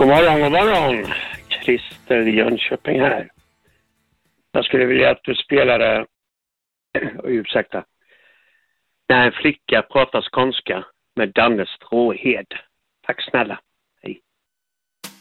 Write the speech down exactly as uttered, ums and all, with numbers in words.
God morgon, god morgon. Christer Jönköping här. Jag skulle vilja att du spelade, ursäkta, när en flicka pratar skånska med Danne Stråhed. Tack snälla.